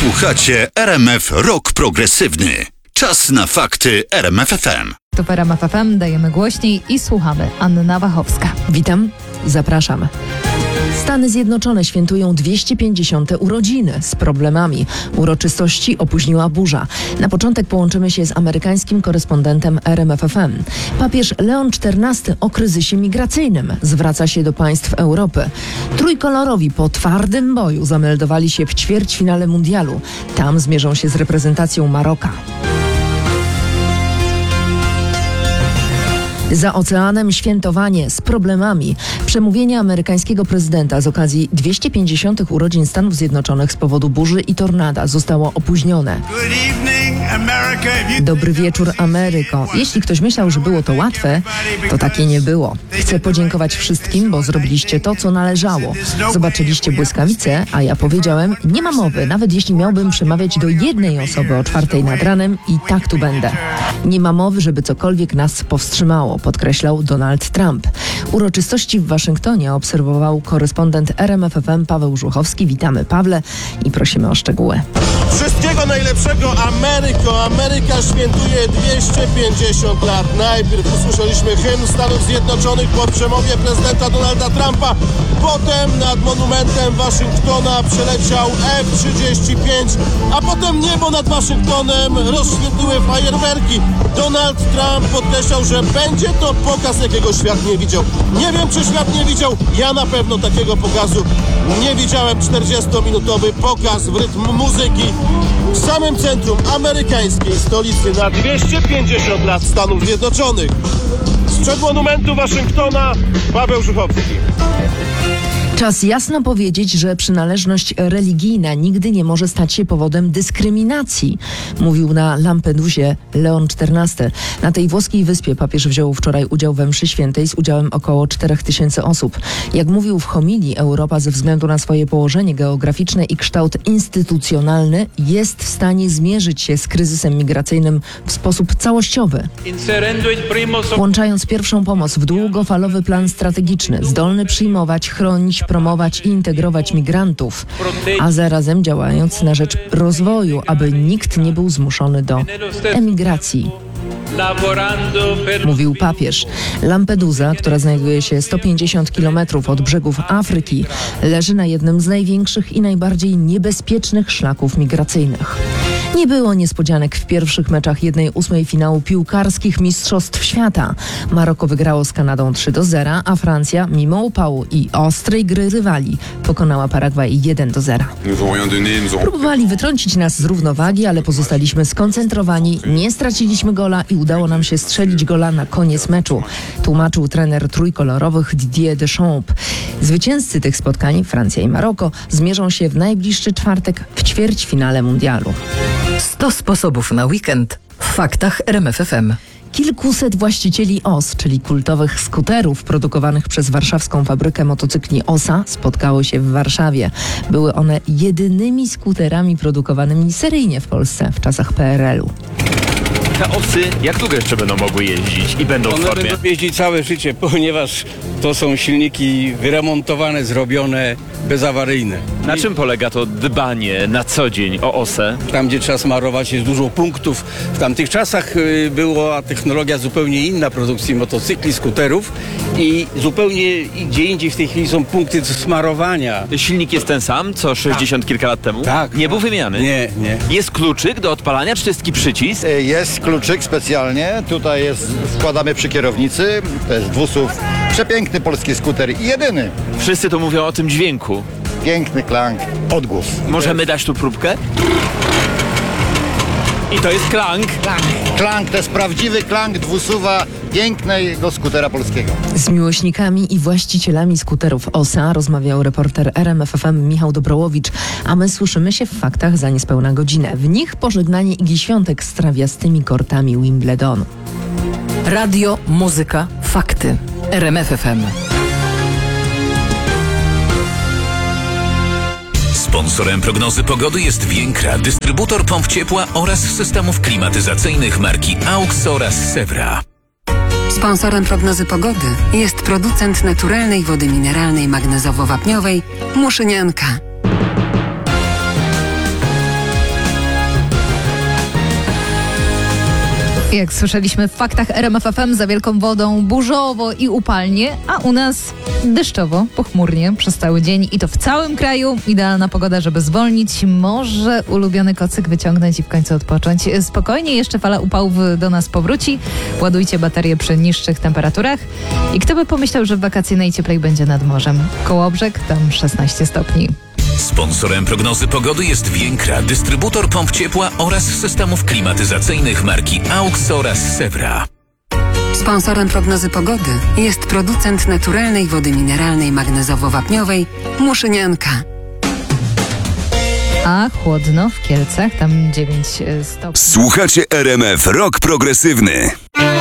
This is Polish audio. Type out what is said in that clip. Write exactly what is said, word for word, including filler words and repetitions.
Słuchacie R M F Rock Progresywny. Czas na fakty R M F F M. To w R M F F M dajemy głośniej i słuchamy. Anna Wachowska. Witam, zapraszam. Stany Zjednoczone świętują dwieście pięćdziesiąte urodziny z problemami. Uroczystości opóźniła burza. Na początek połączymy się z amerykańskim korespondentem R M F F M. Papież Leon czternasty o kryzysie migracyjnym zwraca się do państw Europy. Trójkolorowi po twardym boju zameldowali się w ćwierćfinale mundialu. Tam zmierzą się z reprezentacją Maroka. Za oceanem świętowanie z problemami. Przemówienie amerykańskiego prezydenta z okazji dwieście pięćdziesiątych urodzin Stanów Zjednoczonych z powodu burzy i tornada zostało opóźnione. Dobry wieczór, Ameryko. Jeśli ktoś myślał, że było to łatwe, to takie nie było. Chcę podziękować wszystkim, bo zrobiliście to, co należało. Zobaczyliście błyskawice, a ja powiedziałem, nie ma mowy, nawet jeśli miałbym przemawiać do jednej osoby o czwartej nad ranem i tak tu będę. Nie ma mowy, żeby cokolwiek nas powstrzymało, podkreślał Donald Trump. Uroczystości w Waszyngtonie obserwował korespondent R M F F M Paweł Żuchowski. Witamy, Pawle, i prosimy o szczegóły. Wszystkiego najlepszego, Ameryko! Ameryka świętuje dwieście pięćdziesiąt lat. Najpierw usłyszeliśmy hymn Stanów Zjednoczonych po przemowie prezydenta Donalda Trumpa. Potem nad monumentem Waszyngtona przeleciał F trzydzieści pięć, a potem niebo nad Waszyngtonem rozświetliły fajerwerki. Donald Trump podkreślał, że będzie to pokaz, jakiego świat nie widział. Nie wiem, czy świat nie widział. Ja na pewno takiego pokazu nie widziałem. czterdziestominutowy pokaz w rytm muzyki w samym centrum amerykańskiej stolicy na dwieście pięćdziesiąt lat Stanów Zjednoczonych. Sprzed monumentu Waszyngtona Paweł Żuchowski. Czas jasno powiedzieć, że przynależność religijna nigdy nie może stać się powodem dyskryminacji, mówił na Lampedusie Leon czternasty. Na tej włoskiej wyspie papież wziął wczoraj udział we mszy świętej z udziałem około czterech tysięcy osób. Jak mówił w homilii, Europa ze względu na swoje położenie geograficzne i kształt instytucjonalny jest w stanie zmierzyć się z kryzysem migracyjnym w sposób całościowy. Włączając pierwszą pomoc w długofalowy plan strategiczny, zdolny przyjmować, chronić, promować i integrować migrantów, a zarazem działając na rzecz rozwoju, aby nikt nie był zmuszony do emigracji. Mówił papież. Lampedusa, która znajduje się sto pięćdziesiąt kilometrów od brzegów Afryki, leży na jednym z największych i najbardziej niebezpiecznych szlaków migracyjnych. Nie było niespodzianek w pierwszych meczach jednej ósmej finału piłkarskich Mistrzostw Świata. Maroko wygrało z Kanadą trzy do zera, a Francja, mimo upału i ostrej gry rywali, pokonała Paragwaj jeden do zera. Próbowali wytrącić nas z równowagi, ale pozostaliśmy skoncentrowani, nie straciliśmy gola i udało nam się strzelić gola na koniec meczu, tłumaczył trener trójkolorowych Didier Deschamps. Zwycięzcy tych spotkań, Francja i Maroko, zmierzą się w najbliższy czwartek w ćwierćfinale mundialu. sto sposobów na weekend w faktach R M F F M. Kilkuset właścicieli O S, czyli kultowych skuterów produkowanych przez warszawską fabrykę motocykli Osa, spotkało się w Warszawie. Były one jedynymi skuterami produkowanymi seryjnie w Polsce w czasach P R L u. Te Osy jak długo jeszcze będą mogły jeździć i będą w One formie? będą jeździć całe życie, ponieważ to są silniki wyremontowane, zrobione, bezawaryjne. Na czym polega to dbanie na co dzień o Osę? Tam, gdzie trzeba smarować, jest dużo punktów. W tamtych czasach y, była technologia zupełnie inna produkcji motocykli, skuterów i zupełnie gdzie indziej w tej chwili są punkty smarowania. Silnik jest ten sam, co sześćdziesiąt kilka lat temu? Tak. Nie był wymieniany? Nie, nie. Jest kluczyk do odpalania, czy to jest taki przycisk? Jest kluczyk specjalnie, tutaj jest, wkładamy przy kierownicy, to jest dwusuw, przepiękny polski skuter i jedyny. Wszyscy tu mówią o tym dźwięku. Piękny klank, odgłos. Możemy dać tu próbkę? I to jest klank. Klank to jest prawdziwy klank dwusuwa pięknego skutera polskiego. Z miłośnikami i właścicielami skuterów Osa rozmawiał reporter R M F F M Michał Dobrołowicz, a my słyszymy się w faktach za niespełna godzinę. W nich pożegnanie Igi Świątek z trawiastymi kortami Wimbledonu. Radio, muzyka, fakty. R M F F M. Sponsorem prognozy pogody jest Więkra, dystrybutor pomp ciepła oraz systemów klimatyzacyjnych marki AUX oraz Sewra. Sponsorem prognozy pogody jest producent naturalnej wody mineralnej magnezowo-wapniowej Muszynianka. Jak słyszeliśmy w faktach R M F F M, za wielką wodą burzowo i upalnie, a u nas deszczowo, pochmurnie przez cały dzień i to w całym kraju. Idealna pogoda, żeby zwolnić, może ulubiony kocyk wyciągnąć i w końcu odpocząć. Spokojnie, jeszcze fala upałów do nas powróci. Ładujcie baterie przy niższych temperaturach. I kto by pomyślał, że w wakacje najcieplej będzie nad morzem. Kołobrzeg, tam szesnaście stopni. Sponsorem prognozy pogody jest Więkra, dystrybutor pomp ciepła oraz systemów klimatyzacyjnych marki AUX oraz Sewra. Sponsorem prognozy pogody jest producent naturalnej wody mineralnej magnezowo-wapniowej Muszynianka. A chłodno w Kielcach, tam dziewięć stopni. Słuchacie R M F Rock Progresywny.